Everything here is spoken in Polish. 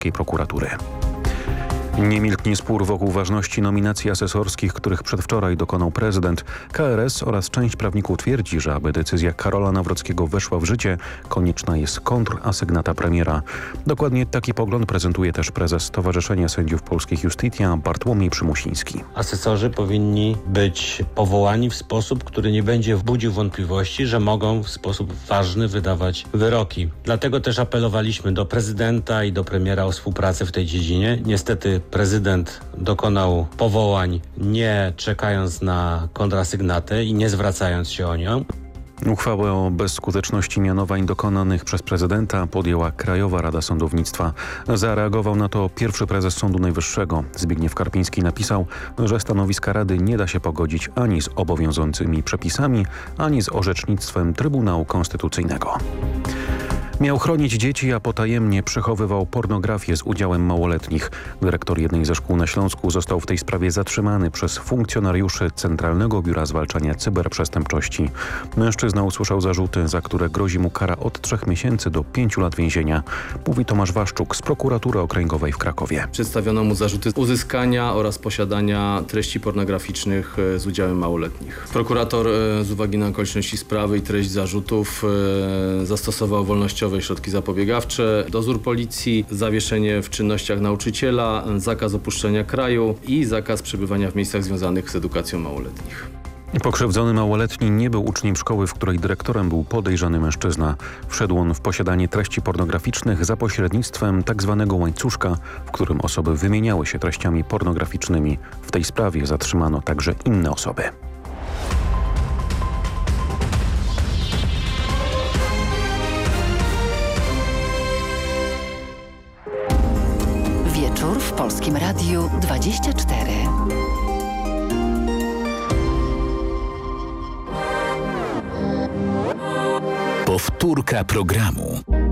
prokuratury. Nie milknie spór wokół ważności nominacji asesorskich, których przedwczoraj dokonał prezydent. KRS oraz część prawników twierdzi, że aby decyzja Karola Nawrockiego weszła w życie, konieczna jest kontrasygnata premiera. Dokładnie taki pogląd prezentuje też prezes Stowarzyszenia Sędziów Polskich Iustitia Bartłomiej Przymusiński. Asesorzy powinni być powołani w sposób, który nie będzie budził wątpliwości, że mogą w sposób ważny wydawać wyroki. Dlatego też apelowaliśmy do prezydenta i do premiera o współpracę w tej dziedzinie. Niestety prezydent dokonał powołań, nie czekając na kontrasygnatę i nie zwracając się o nią. Uchwałę o bezskuteczności mianowań dokonanych przez prezydenta podjęła Krajowa Rada Sądownictwa. Zareagował na to pierwszy prezes Sądu Najwyższego. Zbigniew Karpiński napisał, że stanowiska Rady nie da się pogodzić ani z obowiązującymi przepisami, ani z orzecznictwem Trybunału Konstytucyjnego. Miał chronić dzieci, a potajemnie przechowywał pornografię z udziałem małoletnich. Dyrektor jednej ze szkół na Śląsku został w tej sprawie zatrzymany przez funkcjonariuszy Centralnego Biura Zwalczania Cyberprzestępczości. Mężczyzna usłyszał zarzuty, za które grozi mu kara od 3 miesięcy do 5 lat więzienia. Mówi Tomasz Waszczuk z Prokuratury Okręgowej w Krakowie. Przedstawiono mu zarzuty uzyskania oraz posiadania treści pornograficznych z udziałem małoletnich. Prokurator z uwagi na okoliczności sprawy i treść zarzutów zastosował wolnościowe środki zapobiegawcze, dozór policji, zawieszenie w czynnościach nauczyciela, zakaz opuszczenia kraju i zakaz przebywania w miejscach związanych z edukacją małoletnich. Pokrzywdzony małoletni nie był uczniem szkoły, w której dyrektorem był podejrzany mężczyzna. Wszedł on w posiadanie treści pornograficznych za pośrednictwem tzw. łańcuszka, w którym osoby wymieniały się treściami pornograficznymi. W tej sprawie zatrzymano także inne osoby. Wieczór w Polskim Radiu 24. Powtórka programu.